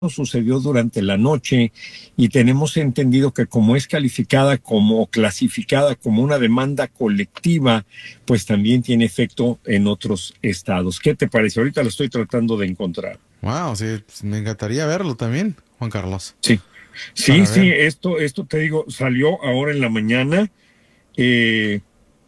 sucedió durante la noche y tenemos entendido que como es calificada como clasificada como una demanda colectiva, pues también tiene efecto en otros estados. ¿Qué te parece? Ahorita lo estoy tratando de encontrar. Wow, sí, pues, me encantaría verlo también, Juan Carlos, Sí, sí, para sí, ver. esto te digo, salió ahora en la mañana, eh,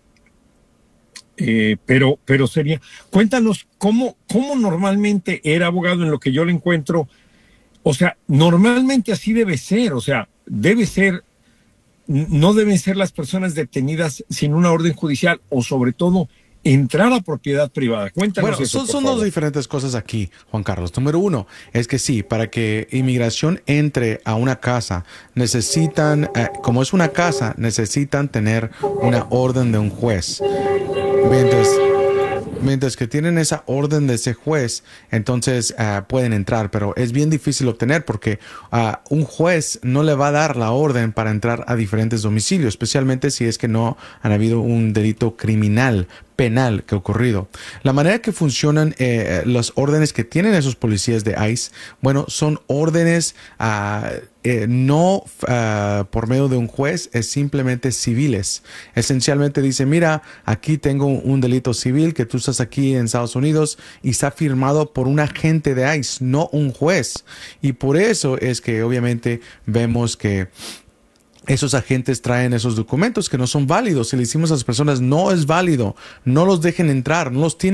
pero sería, cuéntanos cómo normalmente era abogado en lo que yo le encuentro. O sea, normalmente así debe ser, o sea, debe ser, no deben ser las personas detenidas sin una orden judicial o sobre todo entrar a propiedad privada. Cuéntanos Bueno, eso, son, por son dos favor. diferentes cosas aquí, Juan Carlos. Número uno, es que sí, para que inmigración entre a una casa, necesitan, como es una casa, necesitan tener una orden de un juez. Mientras que tienen esa orden de ese juez, entonces pueden entrar, pero es bien difícil obtener porque un juez no le va a dar la orden para entrar a diferentes domicilios, especialmente si es que no han habido un delito criminal, penal que ha ocurrido. La manera que funcionan las órdenes que tienen esos policías de ICE, bueno, son órdenes no por medio de un juez, es simplemente civiles. Esencialmente dice, mira, aquí tengo un delito civil que tú estás aquí en Estados Unidos y está firmado por un agente de ICE, no un juez. Y por eso es que obviamente vemos que esos agentes traen esos documentos que no son válidos. Si le decimos a las personas, no es válido, no los dejen entrar, no los tienen